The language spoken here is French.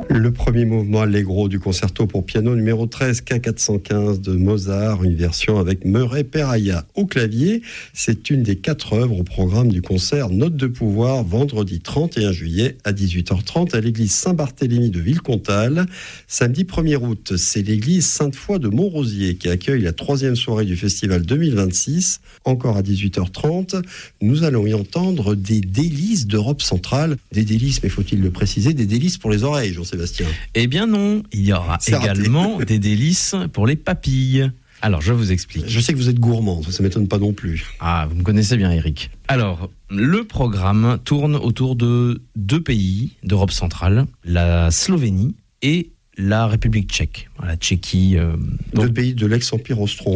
Le premier mouvement Allegro du concerto pour piano numéro 13 K415 de Mozart, une version avec Murray Peraya au clavier. C'est une des 4 œuvres au programme du concert Notes de pouvoir, vendredi 31 juillet à 18h30 à l'église Saint-Barthélemy de Villecontal. Samedi 1er août, c'est l'église Sainte-Foy de Montrosier qui accueille la 3e soirée du festival 2026. Encore à 18h30, nous allons y entendre des délices d'Europe centrale. Des délices, mais faut-il le préciser, des délices pour les oreilles, Jean-Sébastien. Eh bien non, il y aura également des délices pour les papilles. Alors, je vous explique. Je sais que vous êtes gourmand, ça ne m'étonne pas non plus. Ah, vous me connaissez bien, Eric. Alors, le programme tourne autour de 2 pays d'Europe centrale, la Slovénie et la République tchèque. La Tchéquie. 2 pays de l'ex-empire austro